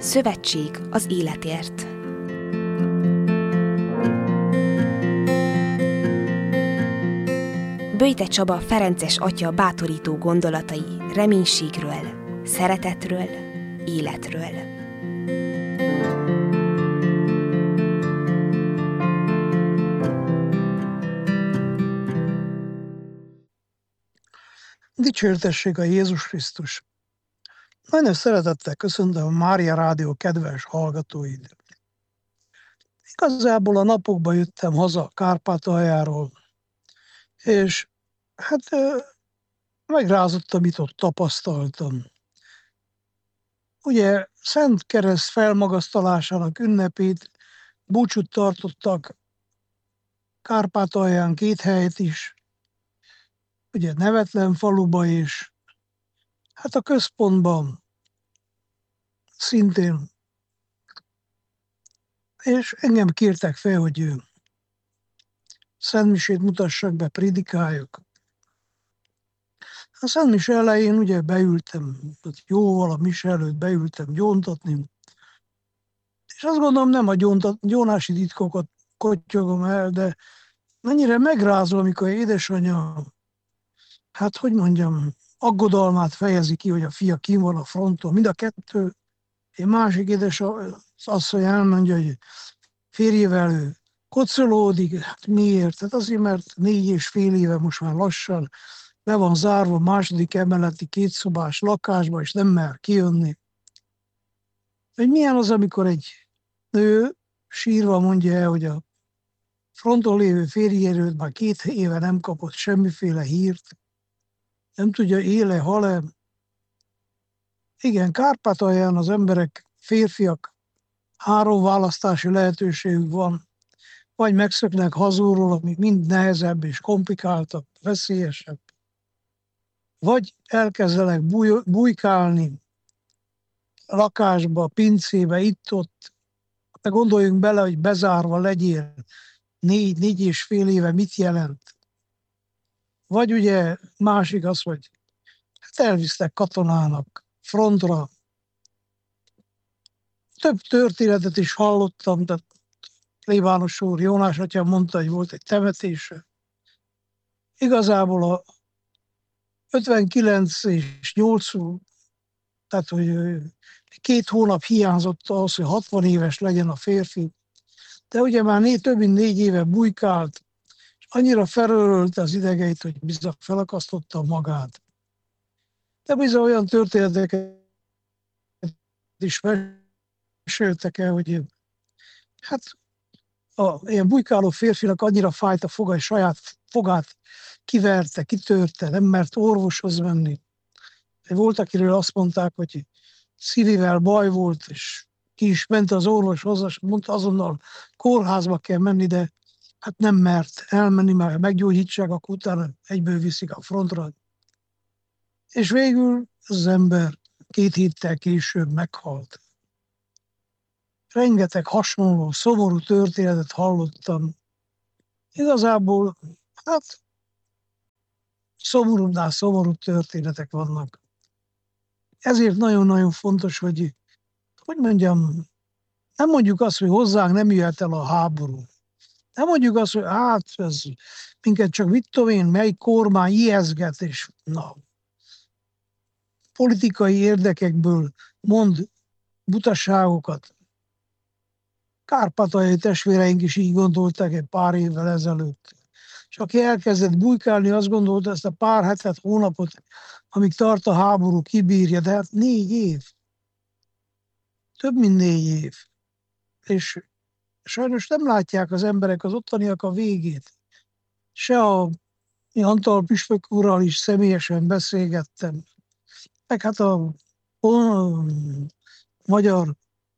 Szövetség az életért. Böjte Csaba ferences atya bátorító gondolatai reménységről, szeretetről, életről. Dicsértessék a Jézus Krisztus! Nagyon szeretettel köszöntöm a Mária Rádió kedves hallgatóit. Igazából a napokban jöttem haza Kárpátaljáról, és megrázottam, amit ott tapasztaltam. Ugye Szent Kereszt felmagasztalásának ünnepét búcsút tartottak Kárpátalján 2 helyet is, ugye Nevetlen faluba is, a központban szintén. És engem kértek fel, hogy szentmisét mutassak be, prédikáljak. A szentmise elején ugye beültem, jóval a mise előtt beültem gyóntatni, és azt gondolom, nem a gyónási titkokat kottyogom el, de mennyire megrázó, amikor édesanyja, aggodalmát fejezi ki, hogy a fia kín van a fronton. Mind a kettő, egy másik édesasszony elmondja, hogy férjével ő kocolódik. Miért? Azért, mert 4,5 éve most már lassan be van zárva második emeleti 2 szobás lakásba, és nem mer kijönni. Hogy milyen az, amikor egy nő sírva mondja el, hogy a fronton lévő férjéről már 2 éve nem kapott semmiféle hírt, nem tudja, éle, hal-e. Igen, Kárpátalján az emberek, férfiak, 3 választási lehetőségük van. Vagy megszöknek hazulról, ami mind nehezebb és komplikáltabb, veszélyesebb. Vagy elkezdenek bujkálni lakásba, pincébe, itt-ott. Gondoljunk bele, hogy bezárva legyél 4,5 éve, mit jelent. Vagy ugye másik az, hogy elvisztek katonának frontra. Több történetet is hallottam, de plébános úr, Jónás atya mondta, hogy volt egy temetése. Igazából a 59 és 80, tehát hogy 2 hónap hiányzott az, hogy 60 éves legyen a férfi. De ugye már több mint 4 éve bujkált, és annyira felölölte az idegeit, hogy bizony felakasztotta magát. De bizony olyan történeteket is meséltek el, hogy ilyen bujkáló férfinak annyira fájt a foga, hogy saját fogát kiverte, kitörte, nem mert orvoshoz menni. Volt, akiről azt mondták, hogy szívével baj volt, és ki is ment az orvoshoz, és mondta, azonnal kórházba kell menni, de nem mert elmenni, mert meggyógyítsák, akkor utána egyből viszik a frontra. És végül az ember 2 héttel később meghalt. Rengeteg hasonló, szomorú történetet hallottam. Igazából, szomorúnál szomorú történetek vannak. Ezért nagyon-nagyon fontos, hogy nem mondjuk azt, hogy hozzánk nem jöhet el a háború. Nem mondjuk azt, hogy ez minket csak melyik kormány ijeszget, és politikai érdekekből mond butaságokat. Kárpátaljai testvéreink is így gondolták egy pár évvel ezelőtt. És aki elkezdett bujkálni, azt gondolta, ezt a pár hetet, hónapot, amíg tart a háború, kibírja, de 4 év. Több mint 4 év. És sajnos nem látják az emberek, az ottaniak a végét. Se a Antal püspök úrral is személyesen beszélgettem, meg a magyar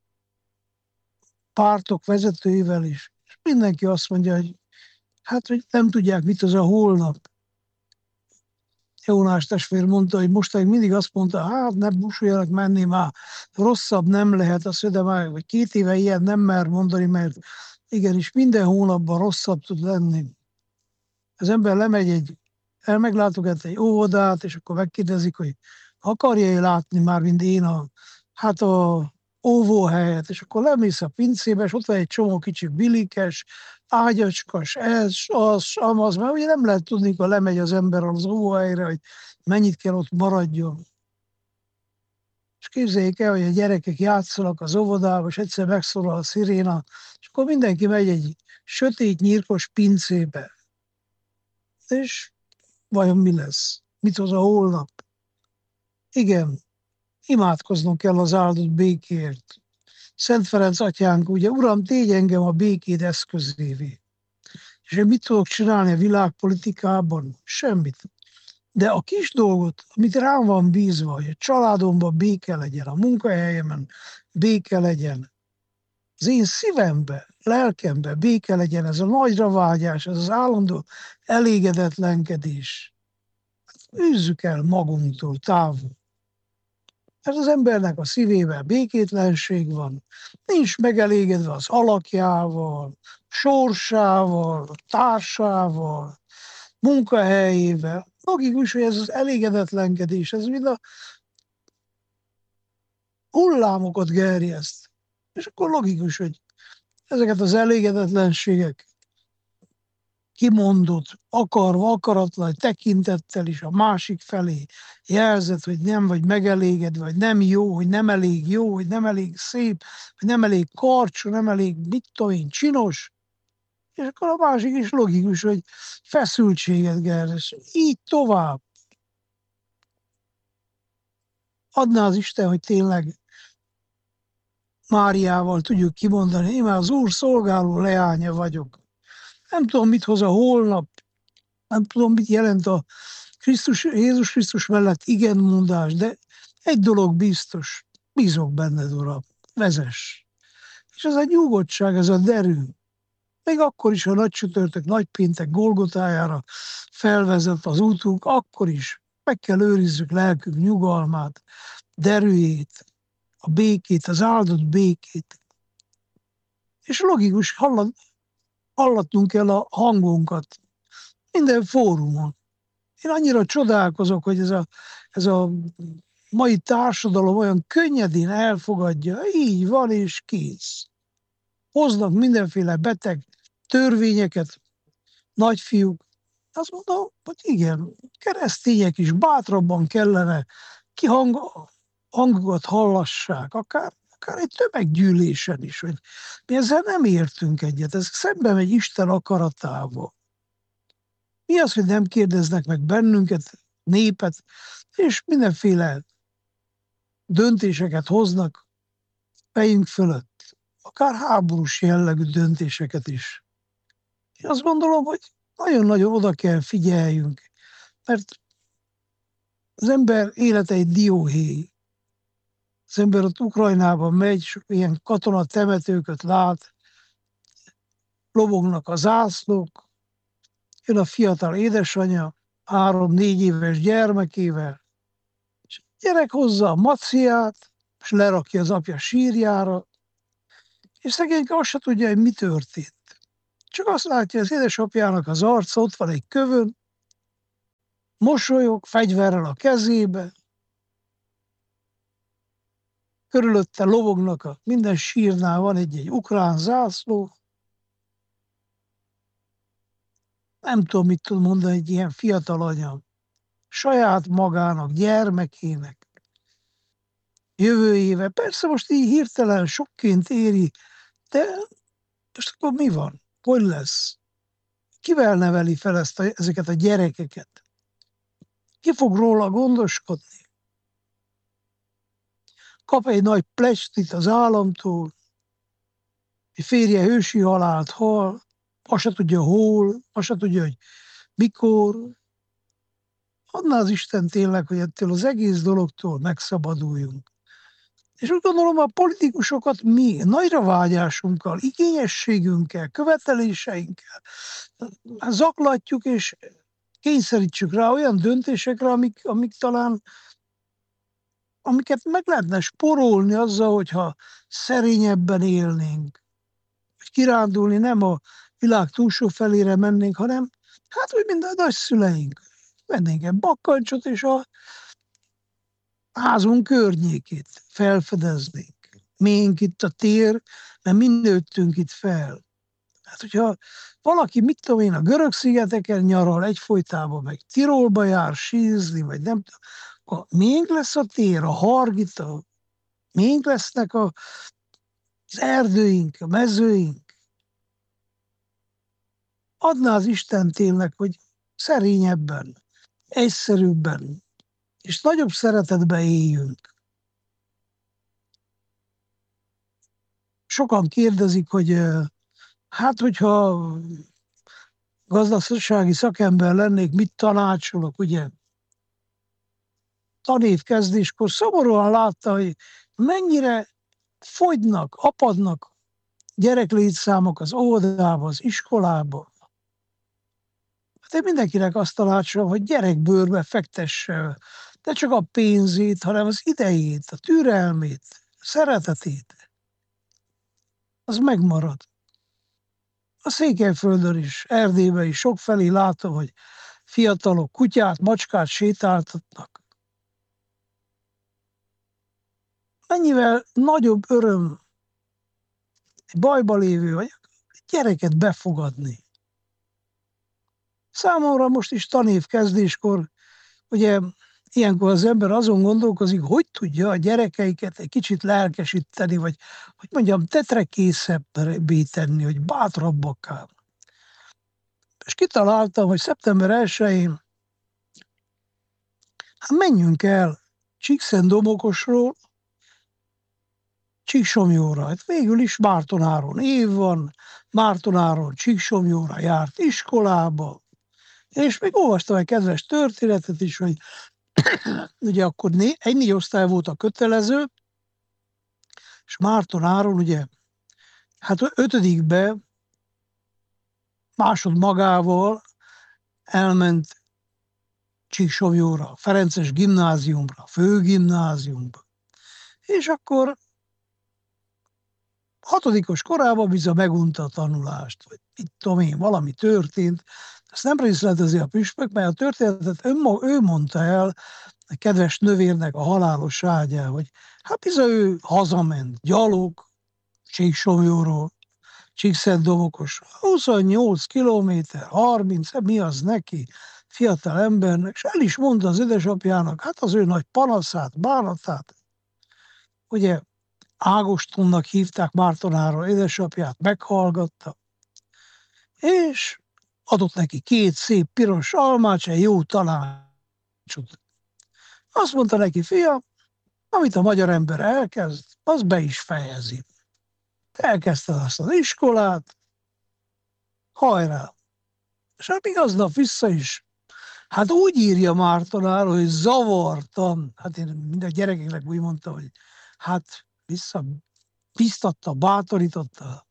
pártok vezetőivel is. És mindenki azt mondja, hogy nem tudják, mit az a holnap. Jónás testvér mondta, hogy mostanig mindig azt mondta, ne busuljanak menni, már rosszabb nem lehet, azt mondja, már 2 éve ilyen nem mer mondani, mert igenis minden hónapban rosszabb tud lenni. Az ember lemegy meglátogat egy óvodát, és akkor megkérdezik, hogy akarja látni már, mint én a óvóhelyet, és akkor lemész a pincébe, és ott van egy csomó kicsi bilikes, ágyacskas, ez, az, amaz, mert ugye nem lehet tudni, ha lemegy az ember az óvóhelyre, hogy mennyit kell ott maradjon. És képzeljék el, hogy a gyerekek játszanak az óvodába, és egyszer megszólal a sziréna, és akkor mindenki megy egy sötét, nyírkos pincébe. És vajon mi lesz? Mit hoz a holnap? Igen, imádkoznunk kell az áldott békért. Szent Ferenc atyánk, ugye, Uram, tégy engem a békéd eszközévé. És én mit tudok csinálni a világpolitikában? Semmit. De a kis dolgot, amit rám van bízva, hogy a családomban béke legyen, a munkahelyemen béke legyen, az én szívemben, lelkemben béke legyen, ez a nagyra vágyás, ez az állandó elégedetlenkedés. Űzzük el magunktól távol. Mert az embernek a szívében békétlenség van, nincs megelégedve az alakjával, sorsával, társával, munkahelyével. Logikus, hogy ez az elégedetlenkedés, ez mind a hullámokat gerjeszt. És akkor logikus, hogy ezeket az elégedetlenségek kimondott, akarva, akaratlan tekintettel is a másik felé jelzett, hogy nem vagy megelégedve, vagy nem jó, hogy nem elég jó, hogy nem elég szép, hogy nem elég karcsú, nem elég, mit tudom én, csinos. És akkor a másik is logikus, hogy feszültséget gerjesz. Így tovább. Adná az Isten, hogy tényleg Máriával tudjuk kimondani, én már az Úr szolgáló leánya vagyok. Nem tudom, mit hoz a holnap, nem tudom, mit jelent a Jézus Krisztus mellett igenmondás, de egy dolog biztos, bízok benned, Uram, vezess. És ez a nyugodtság, ez a derű, még akkor is, ha nagy csütörtök, nagy péntek Golgotájára felvezet az útunk, akkor is meg kell őrizzük lelkünk nyugalmát, derűjét, a békét, az áldott békét. És logikus, hallatnunk kell a hangunkat minden fórumon. Én annyira csodálkozok, hogy ez a mai társadalom olyan könnyedén elfogadja, így van és kész. Hoznak mindenféle beteg törvényeket, nagyfiúk. Azt mondom, hogy igen, keresztények is bátrabban kellene hangokat hallassák, akár egy tömeggyűlésen is, hogy mi ezzel nem értünk egyet, ez szembe megy Isten akaratával. Mi az, hogy nem kérdeznek meg bennünket, népet, és mindenféle döntéseket hoznak fejünk fölött, akár háborús jellegű döntéseket is. Én azt gondolom, hogy nagyon-nagyon oda kell figyeljünk, mert az ember élete egy dióhéj. Az ember ott Ukrajnában megy, és ilyen katonatemetőket lát, lobognak a zászlók, jön a fiatal édesanyja 3-4 éves gyermekével, és a gyerek hozza a maciát, és lerakja az apja sírjára, és szegényke azt se tudja, hogy mi történt. Csak azt látja, az édesapjának az arca, ott van egy kövön, mosolyog, fegyverrel a kezébe, körülötte lobognak, minden sírnál van egy ukrán zászló. Nem tudom, mit tud mondani egy ilyen fiatal anya. Saját magának, gyermekének, jövőjével. Persze most így hirtelen sokként éri, de most akkor mi van? Hogy lesz? Kivel neveli fel ezeket a gyerekeket? Ki fog róla gondoskodni? Kap egy nagy plecstit az államtól, egy férje hősi halált hal, azt se tudja hol, azt se tudja, hogy mikor. Adná az Isten tényleg, hogy ettől az egész dologtól megszabaduljunk. És úgy gondolom, a politikusokat mi nagyra vágyásunkkal, igényességünkkel, követeléseinkkel zaklatjuk, és kényszerítsük rá olyan döntésekre, amik talán amiket meg lehetne spórolni azzal, hogyha szerényebben élnénk. Hogy kirándulni nem a világ túlsó felére mennénk, hanem hát úgy, mint a nagyszüleink. Vennénk egy bakkancsot, és a házunk környékét felfedeznénk. miénk itt a tér, mert mi nőttünk itt fel. Hát, hogyha valaki, mit tudom én, a Görög-szigeteken nyaral egyfolytában, meg Tirolba jár sízni, vagy nem tudom, akkor miénk lesz a tér, a Hargita, miénk lesznek az erdőink, a mezőink. Adná az Isten tényleg, hogy szerényebben, egyszerűbben, és nagyobb szeretetben éljünk. Sokan kérdezik, hogy hát, hogyha gazdasági szakember lennék, mit tanácsolok, ugye? Tanévkezdéskor szomorúan látta, hogy mennyire fogynak, apadnak gyereklétszámok az óvodába, az iskolába. Hát én mindenkinek azt tanácsolom, hogy gyerekbőrbe fektesse, de csak a pénzét, hanem az idejét, a türelmét, a szeretetét. Az megmarad. A Székelyföldön is, Erdélyben is sokfelé látom, hogy fiatalok kutyát, macskát sétáltatnak. Mennyivel nagyobb öröm egy bajba lévő, vagy gyereket befogadni. Számomra most is tanévkezdéskor, ugye ilyenkor az ember azon gondolkozik, hogy tudja a gyerekeiket egy kicsit lelkesíteni, vagy hogy mondjam, tetrekészebbé tenni, hogy bátrabbakká. És kitaláltam, hogy szeptember 1-én hát menjünk el Csíkszentdomokosról Csíksomlyóra. Hát végül is Mártonáron év van, Mártonáron Csíksomlyóra járt iskolába, és még olvastam egy kedves történetet is, hogy ugye akkor 1-4 osztály volt a kötelező, és Mártonáron ugye, hát 5-be másod magával elment Csíksomlyóra, Ferences gimnáziumra, főgimnáziumba. És akkor 6. korában bizony megunta a tanulást, vagy itt tudom én, valami történt. Ezt nem részletezi a püspök, mert a történetet ő mondta el a kedves növérnek a halálos ágyán, hogy hát bizony ő hazament gyalog Csíksomlyóról, Csíkszentdomokosra. 28 kilométer, 30, mi az neki, fiatal embernek, és el is mondta az édesapjának, hát az ő nagy panaszát, bánatát. Ugye Ágostonnak hívták Mártonáról édesapját, meghallgatta, és adott neki 2 szép piros almát, egy jó tanácsot. Azt mondta neki, fiam, amit a magyar ember elkezd, az be is fejezi. Elkezdted azt az iskolát, hajrá! És hát még aznap vissza is. Hát úgy írja Mártonáról, hogy zavartam. Hát én minden gyerekeknek úgy mondta, hogy hát biztatta, bátorította,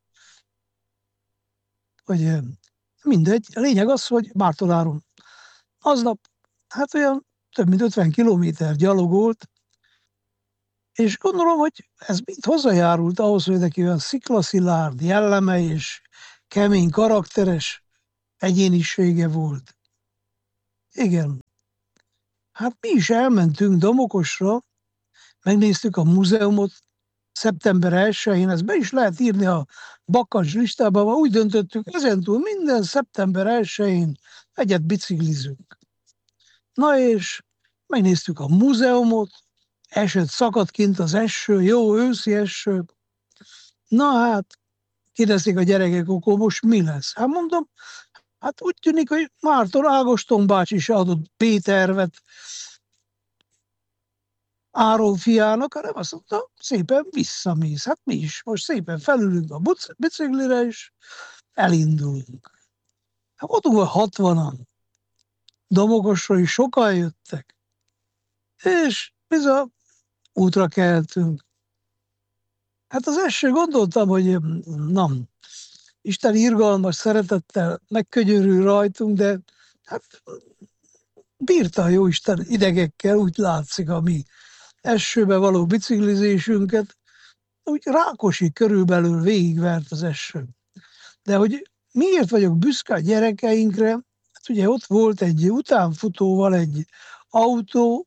hogy mindegy. A lényeg az, hogy Mártonáron aznap hát olyan több mint 50 kilométer gyalogolt, és gondolom, hogy ez mind hozzájárult ahhoz, hogy neki olyan sziklaszilárd jelleme és kemény karakteres egyénisége volt. Igen. Hát mi is elmentünk Domokosra, megnéztük a múzeumot szeptember 1-én, ezt be is lehet írni a bakancs listába, úgy döntöttük, ezentúl minden szeptember 1-én egyet biciklizünk. Na és megnéztük a múzeumot, esett, szakadt kint az eső, jó őszi eső. Na hát, kérdezték a gyerekek, akkor most mi lesz? Hát mondom, hát úgy tűnik, hogy Márton Ágoston bácsi is adott B-tervet Áron fiának, hanem azt mondta, szépen visszamész. Hát mi is most szépen felülünk a biciklire, és elindulunk. Hát ott volt 60-an. Domokosról is sokan jöttek. És bizony útra keltünk. Hát az első gondoltam, hogy nem, Isten irgalmas szeretettel megkönyörül rajtunk, de hát bírta a jóisten idegekkel, úgy látszik, a mi esőbe való biciklizésünket, úgy Rákosi körülbelül végigvert az eső. De hogy miért vagyok büszke a gyerekeinkre, hát ugye ott volt egy utánfutóval egy autó,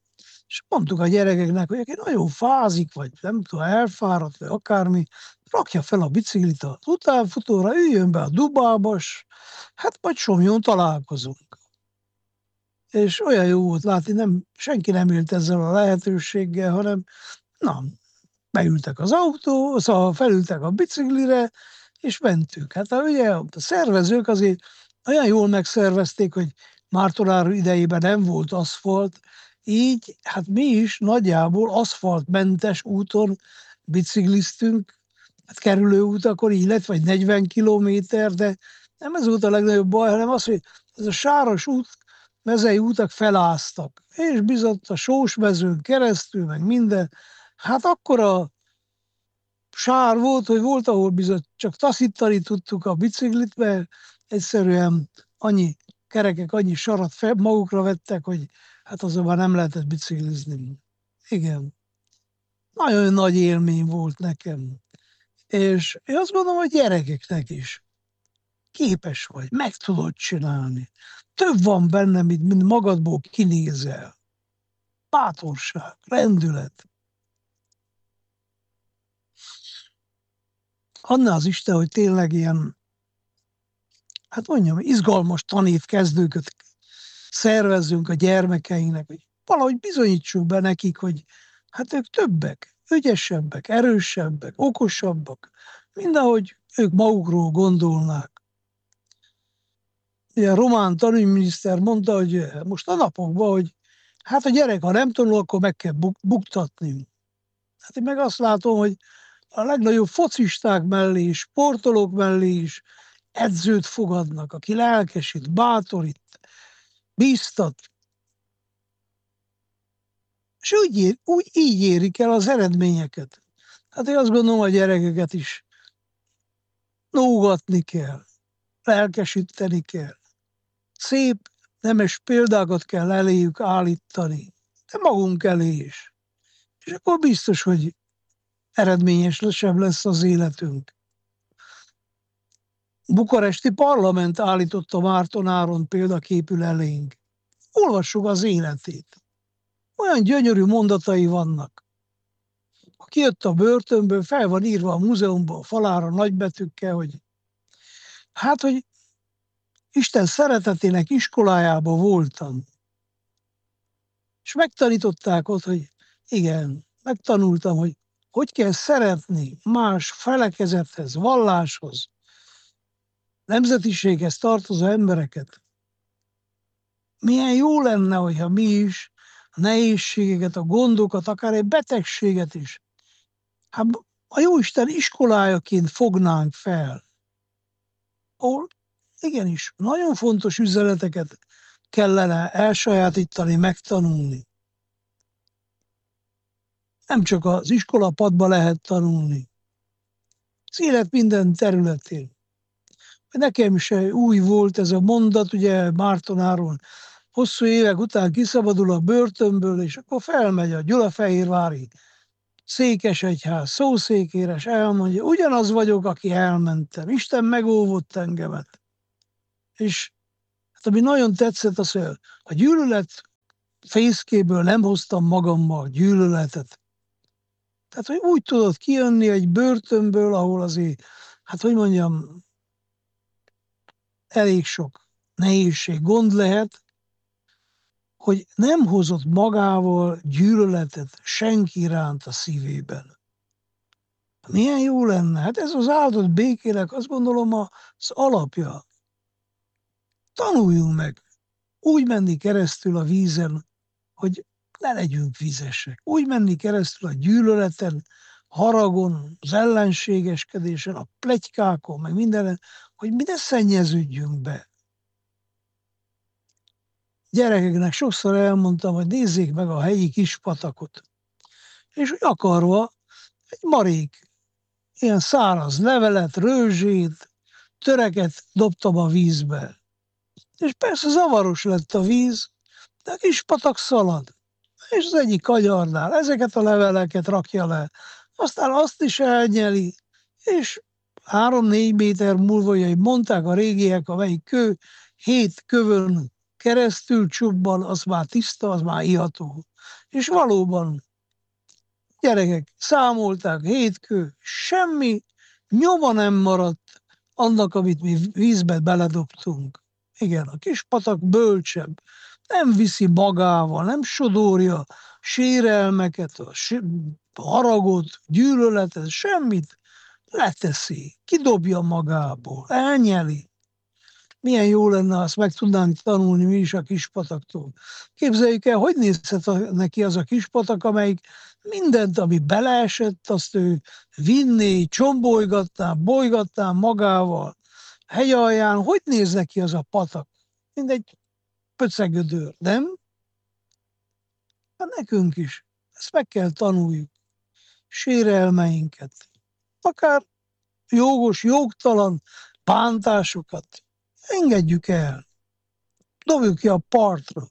És mondtuk a gyerekeknek, hogy aki nagyon fázik, vagy nem tudom, elfáradt, vagy akármi, rakja fel a biciklit az utánfutóra, üljön be a dubába, és hát majd Somlyon találkozunk. És olyan jó volt látni, senki nem élt ezzel a lehetőséggel, hanem beültek az autó, szóval felültek a biciklire, és mentünk. Hát ugye a szervezők azért olyan jól megszervezték, hogy Mártonár idejében nem volt aszfalt, így hát mi is nagyjából aszfaltmentes úton bicikliztünk, hát kerülő utakon, így lett vagy 40 kilométer, de nem ez volt a legnagyobb baj, hanem az, hogy ez a sáros út, mezei útak feláztak, és bizott a Sósmezőn keresztül, meg minden. Hát akkor a sár volt, hogy volt, ahol bizony csak taszítani tudtuk a biciklit, mert egyszerűen annyi kerekek, annyi sarat magukra vettek, hogy hát azonban nem lehetett biciklizni. Igen. Nagyon nagy élmény volt nekem. És én azt gondolom, hogy gyerekeknek is képes vagy, meg tudod csinálni. Több van benne, mint magadból kinézel. Bátorság, rendület. Adná az Isten, hogy tényleg ilyen, hát mondjam, izgalmas tanévkezdőket szervezzünk a gyermekeinknek, hogy valahogy bizonyítsuk be nekik, hogy hát ők többek, ügyesebbek, erősebbek, okosabbak, mindahogy ők magukról gondolnák. Ugye a román tanügyminiszter mondta, hogy most a napokban, hogy hát a gyerek, ha nem tanul, akkor meg kell buktatni. Hát én meg azt látom, hogy a legnagyobb focisták mellé is, sportolók mellé is edzőt fogadnak, aki lelkesít, bátorít, bíztat. És így érik el az eredményeket. Hát én azt gondolom, a gyerekeket is nógatni kell, lelkesíteni kell. Szép, nemes példákat kell eléjük állítani, de magunk elé is. És akkor biztos, hogy eredményesebb lesz az életünk. Bukaresti Parlament állította Márton Áron példaképül elénk. Olvassuk az életét. Olyan gyönyörű mondatai vannak. Aki jött a börtönből, fel van írva a múzeumban a falára nagybetűkkel, hogy hát, hogy Isten szeretetének iskolájában voltam. És megtanították ott, hogy igen, megtanultam, hogy kell szeretni más felekezethez, valláshoz, nemzetiséghez tartozó embereket. Milyen jó lenne, hogyha mi is a nehézségeket, a gondokat, akár egy betegséget is, hát a Jóisten iskolájaként fognánk fel. Ahol igenis, nagyon fontos üzeneteket kellene elsajátítani, megtanulni. Nem csak az iskolapadban lehet tanulni. Az élet minden területén. Nekem is új volt ez a mondat, ugye Márton Áron hosszú évek után kiszabadul a börtönből, és akkor felmegy a Gyulafehérvári székesegyház szószékére, és elmondja, ugyanaz vagyok, aki elmentem. Isten megóvott engemet. És hát ami nagyon tetszett, az, hogy a gyűlölet fészkéből nem hoztam magammal gyűlöletet. Tehát, hogy úgy tudod kijönni egy börtönből, ahol azért, hát hogy mondjam, elég sok nehézség, gond lehet, hogy nem hozott magával gyűlöletet senki iránt a szívében. Milyen jó lenne? Hát ez az áldott békének, azt gondolom, az alapja. Tanuljunk meg úgy menni keresztül a vízen, hogy ne legyünk vizesek. Úgy menni keresztül a gyűlöleten, haragon, az ellenségeskedésen, a pletykákon, meg mindenen, hogy mi ne szennyeződjünk be. Gyerekeknek sokszor elmondtam, hogy nézzék meg a helyi kispatakot. És úgy akarva egy marék, ilyen száraz levelet, rőzsét, töreket dobtam a vízbe. És persze zavaros lett a víz, de a kispatak szalad. És az egyik kanyarnál ezeket a leveleket rakja le. Aztán azt is elnyeli, és 3-4 méter múlva, hogy mondták a régiek, amelyik 7 kövön keresztül csubban, az már tiszta, az már iható. És valóban, gyerekek, számolták, hétkő, semmi nyoma nem maradt annak, amit mi vízbe beledobtunk. Igen, a Kispatak bölcsebb, nem viszi magával, nem sodorja sérelmeket, a haragot, gyűlöletet, semmit, leteszi, kidobja magából, elnyeli. Milyen jó lenne, azt meg tudnánk tanulni mi is a Kispataktól. Képzeljük el, hogy nézhet neki az a Kispatak, amelyik mindent, ami beleesett, azt ő vinné, bolygatná magával. Hegy alján, hogy néz neki az a patak? Mint egy pöcegödör, nem? Hát nekünk is. Ezt meg kell tanuljuk. Sérelmeinket. Akár jogos, jogtalan bántásokat. Engedjük el. Dobjuk ki a partra.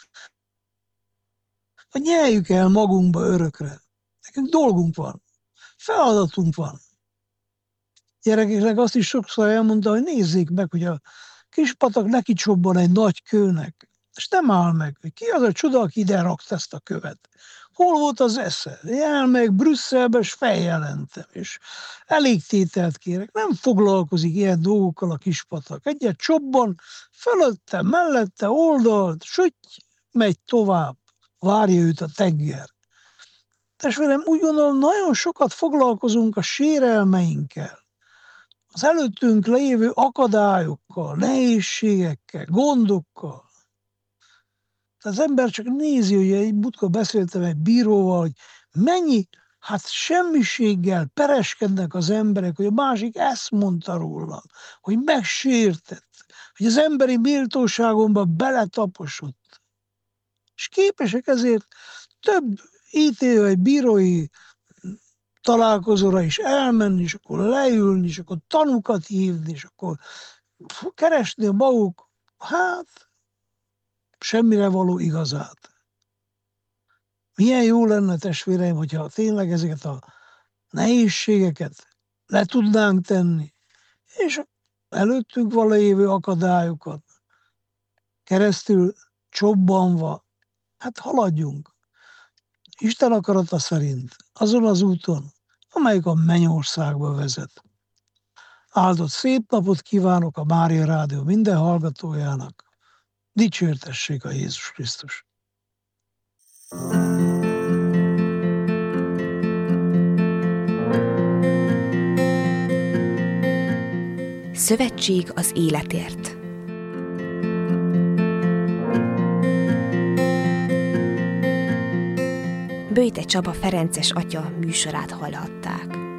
Vagy nyeljük el magunkba örökre. Nekünk dolgunk van. Feladatunk van. Gyerekeknek azt is sokszor elmondta, hogy nézzék meg, hogy a Kispatak neki csobban egy nagy kőnek. És nem áll meg, hogy ki az a csoda, aki ide rakt ezt a követ. Hol volt az esze? Elmegyek Brüsszelbe, és feljelentem, és elég tételt kérek. Nem foglalkozik ilyen dolgokkal a Kispatak. Egyet csobban, fölötte, mellette, oldalt, sütty, megy tovább. Várja őt a tenger. Testvérem, úgy gondolom, nagyon sokat foglalkozunk a sérelmeinkkel. Az előttünk lévő akadályokkal, nehézségekkel, gondokkal. Az ember csak nézi, hogy egy múltkor beszéltem egy bíróval, hogy mennyi, hát semmiséggel pereskednek az emberek, hogy a másik ezt mondta rólam, hogy megsértett, hogy az emberi méltóságomba beletaposott. És képesek ezért több ítélő, egy bírói találkozóra is elmenni, és akkor leülni, és akkor tanúkat hívni, és akkor keresni a maguk, hát semmire való igazát. Milyen jó lenne, testvéreim, hogyha tényleg ezeket a nehézségeket le tudnánk tenni, és előttünk van lévő akadályokat keresztül csobbanva, hát haladjunk. Isten akarata szerint, azon az úton, amelyik a mennyországba vezet. Áldott szép napot kívánok a Mária Rádió minden hallgatójának. Dicsértessék a Jézus Krisztus! Szövetség az életért. Böjte Csaba ferences atya műsorát hallhatták.